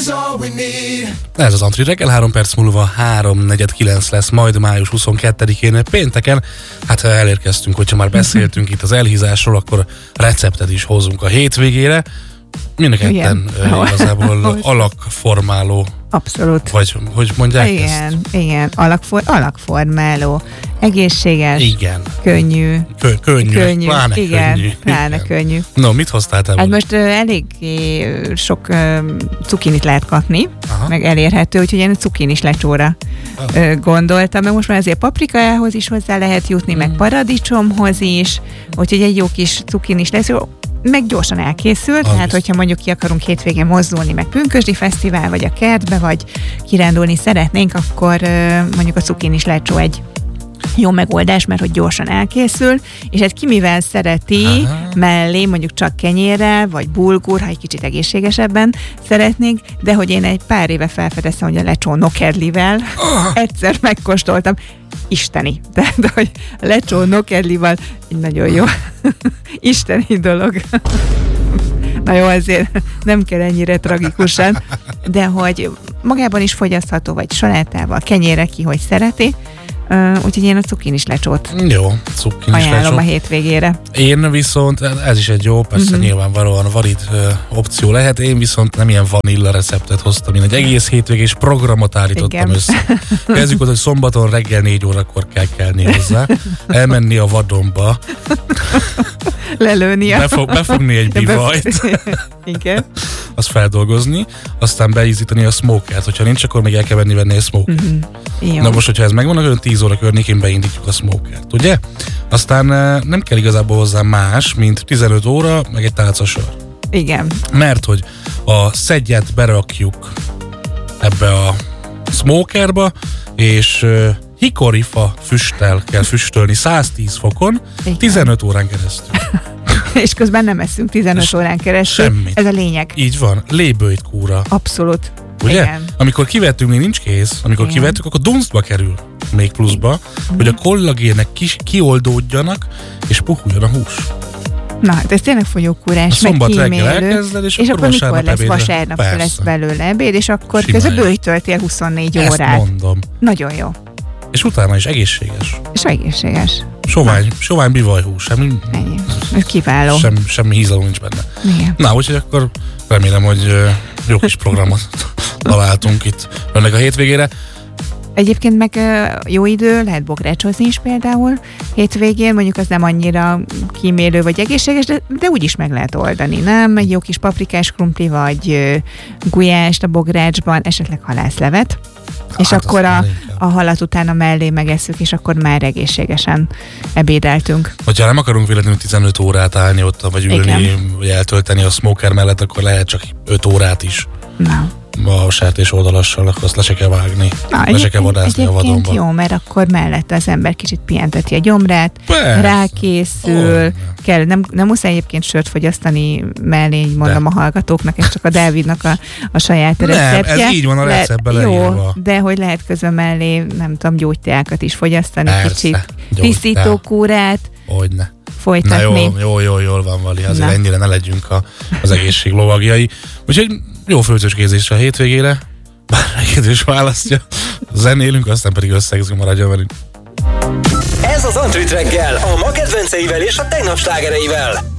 Ez az Antri reggel, 3 perc múlva 3:49 lesz, majd május 22-én pénteken. Hát elérkeztünk, hogyha már beszéltünk itt az elhízásról, akkor receptet is hozunk a hétvégére. Mindenketten igazából alakformáló. Abszolút. Vagy hogy mondják ezt? Igen, alakformáló, egészséges, igen. Könnyű. Könnyű. Pláne könnyű. No, mit hoztál te? Hát most elég sok cukinit lehet kapni, meg elérhető, úgyhogy én cukinis lecsóra gondoltam, meg most már azért paprikához is hozzá lehet jutni, meg paradicsomhoz is, úgyhogy egy jó kis cukinis lecsó, meg gyorsan elkészült, tehát hogyha mondjuk ki akarunk hétvégén mozdulni, meg pünkösdi fesztivál, vagy a kertbe, vagy kirándulni szeretnénk, akkor mondjuk a cukinis lecsó egy jó megoldás, mert hogy gyorsan elkészül, és hát ki mivel szereti mellé, mondjuk csak kenyérrel, vagy bulgur, ha egy kicsit egészségesebben szeretnénk, de hogy én egy pár éve felfedeztem, hogy a lecsó nokedlivel egyszer megkóstoltam, isteni. Tehát, hogy a lecsó nokedlival egy nagyon jó isteni dolog. Na jó, azért nem kell ennyire tragikusan, de hogy magában is fogyasztható, vagy salátával, kenyérre ki, hogy szereti. Úgyhogy én a cukinis lecsót ajánlom a hétvégére. Én viszont, ez is egy jó, persze nyilvánvalóan valid opció lehet, én viszont nem ilyen vanilla receptet hoztam, én egy egész hétvégés programot állítottam össze. Kezdjük ott, hogy szombaton reggel 4 órakor kell kelni hozzá, elmenni a vadonba, lelőni befogni egy bivajt, igen. azt feldolgozni, aztán beízítani a smokert, hogyha nincs, akkor még el kell venni egy smokert. Na most, hogyha ez megvan, akkor 10 óra környékén beindítjuk a smokert, ugye? Aztán nem kell igazából hozzá más, mint 15 óra, meg egy tálca sör. Igen. Mert hogy a szedjet berakjuk ebbe a smokerba, és hikorifa füsttel kell füstölni 110 fokon, igen. 15 órán keresztül. És közben nem eszünk 15 órán keresztül. Semmit. Ez a lényeg. Így van, lébőjt kúra. Abszolút. Ugye? Igen. Amikor kivettünk, még nincs kész, amikor igen. Kivettük, akkor dunsztba kerül még pluszba, hogy a kollagének kioldódjanak, és puhuljon a hús. Na, hát ez tényleg fogyókúrás, meg szombat reggel elkezded, és akkor mikor lesz vasárnap, lesz belőle ebéd, és akkor közben bőjtöltél 24 órát. Ezt mondom. Nagyon jó. És utána is egészséges. És egészséges. Sovány bivajhús. Ennyi. Ez kiváló. Semmi hízalom nincs benne. Igen. Na, úgyhogy akkor remélem, hogy jó kis programot találtunk itt önnek a hétvégére. Egyébként meg jó idő, lehet bográcsozni is például hétvégén, mondjuk az nem annyira kímélő vagy egészséges, de úgy is meg lehet oldani, nem? Egy jó kis paprikás krumpli, vagy gulyást a bográcsban, esetleg halászlevet, és akkor a halat utána mellé megesszük, és akkor már egészségesen ebédeltünk. Hogyha nem akarunk véletlenül 15 órát állni ott, vagy ülni, igen. Vagy eltölteni a smoker mellett, akkor lehet csak 5 órát is. Na. A sertés oldalassal, akkor azt le se kell vágni, le se kell vadászni a vadonban. Jó, mert akkor mellette az ember kicsit pihenteti a gyomrát, rákészül, kell, nem muszáj egyébként sört fogyasztani mellé, így mondom a hallgatóknak, ez csak a Dávidnak a saját receptje. Nem, ez így van a receptben leírva. Jó, de hogy lehet közben mellé, nem tudom, gyógyteákat is fogyasztani, persze, kicsit tisztítókúrát. Hogyne. Folytatni. Na jól van, Vali, azért ennyire ne legyünk az egészség lovagjai. Úgyhogy jó főzőskézésre a hétvégére, bár egy is választja, zenélünk, aztán pedig összegzünk, maradjon velünk. Ez az Antrit reggel, a ma kedvenceivel és a tegnap slágereivel.